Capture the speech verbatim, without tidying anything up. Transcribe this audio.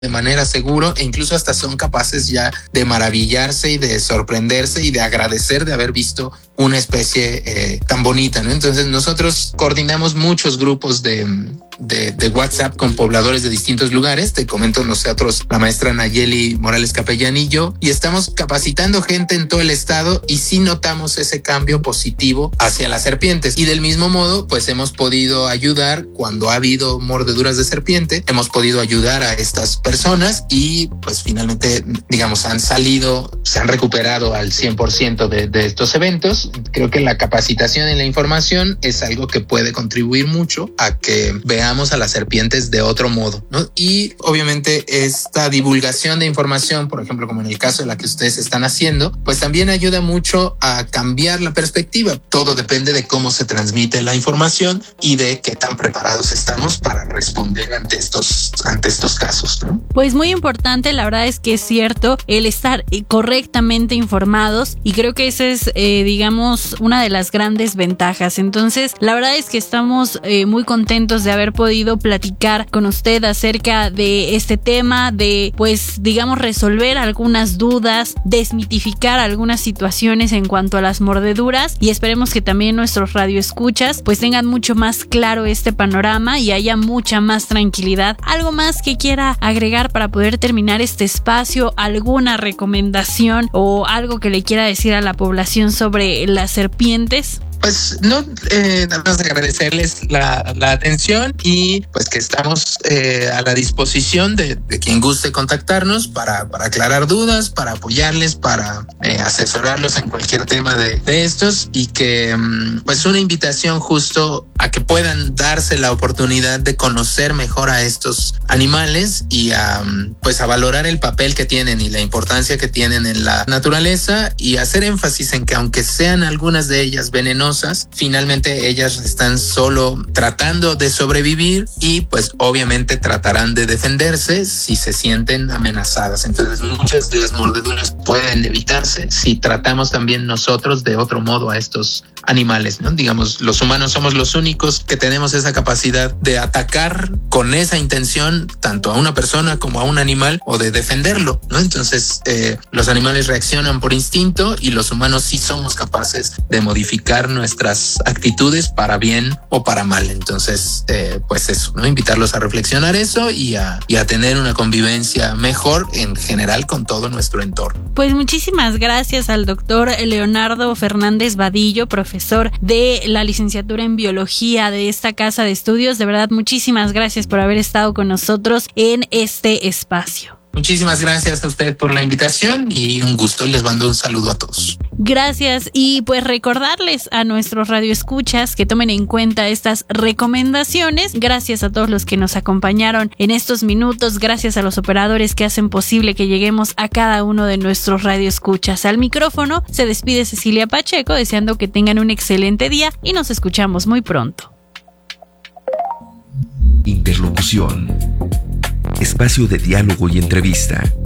de manera segura, e incluso hasta son capaces ya de maravillarse y de sorprenderse y de agradecer de haber visto una especie eh, tan bonita, ¿no? Entonces nosotros coordinamos muchos grupos de, de, de WhatsApp con pobladores de distintos lugares. Te comento, nosotros, la maestra Nayeli Morales Capellán y yo, y estamos capacitando gente en todo el estado, y sí notamos ese cambio positivo hacia las serpientes. Y del mismo modo, pues hemos podido ayudar cuando ha habido mordeduras de serpiente, hemos podido ayudar a estas personas y pues finalmente, digamos, han salido, se han recuperado al cien por ciento de, de estos eventos. Creo que la capacitación en la información es algo que puede contribuir mucho a que veamos a las serpientes de otro modo, ¿no? Y obviamente esta divulgación de información, por ejemplo, como en el caso de la que ustedes están haciendo, pues también ayuda mucho a cambiar la perspectiva. Todo depende de cómo se transmite la información y de qué tan preparados estamos para responder ante estos, ante estos casos, ¿no? Pues muy importante, la verdad es que es cierto, el estar correctamente informados, y creo que esa es, eh, digamos, una de las grandes ventajas. Entonces, la verdad es que estamos eh, muy contentos de haber podido platicar con usted acerca de este tema, de, pues, digamos, resolver algunas dudas, desmitificar algunas situaciones en cuanto a las mordeduras, y esperemos que también nuestros radioescuchas pues tengan mucho más claro este panorama y haya mucha más tranquilidad. ¿Algo más que quiera agregar para poder terminar este espacio? ¿Alguna recomendación o algo que le quiera decir a la población sobre las serpientes? Pues no, eh, nada más agradecerles la, la atención, y pues que estamos eh, a la disposición de, de quien guste contactarnos para, para aclarar dudas, para apoyarles, para eh, asesorarlos en cualquier tema de, de estos, y que pues una invitación justo a que puedan darse la oportunidad de conocer mejor a estos animales y a pues a valorar el papel que tienen y la importancia que tienen en la naturaleza, y hacer énfasis en que aunque sean algunas de ellas venenosas, finalmente ellas están solo tratando de sobrevivir, y pues obviamente tratarán de defenderse si se sienten amenazadas. Entonces muchas de las mordeduras pueden evitarse si tratamos también nosotros de otro modo a estos animales, ¿no? Digamos, los humanos somos los únicos que tenemos esa capacidad de atacar con esa intención tanto a una persona como a un animal, o de defenderlo, ¿no? Entonces eh, los animales reaccionan por instinto, y los humanos sí somos capaces de modificar nuestras actitudes para bien o para mal. Entonces, eh, pues eso, ¿no? Invitarlos a reflexionar eso y a, y a tener una convivencia mejor en general con todo nuestro entorno. Pues muchísimas gracias al doctor Leonardo Fernández Vadillo, profesor de la licenciatura en biología de esta casa de estudios. De verdad, muchísimas gracias por haber estado con nosotros en este espacio. Muchísimas gracias a usted por la invitación, y un gusto, y les mando un saludo a todos. Gracias, y pues recordarles a nuestros radioescuchas que tomen en cuenta estas recomendaciones. Gracias a todos los que nos acompañaron en estos minutos, gracias a los operadores que hacen posible que lleguemos a cada uno de nuestros radioescuchas. Al micrófono se despide Cecilia Pacheco, deseando que tengan un excelente día, y nos escuchamos muy pronto. Interlocución. Espacio de diálogo y entrevista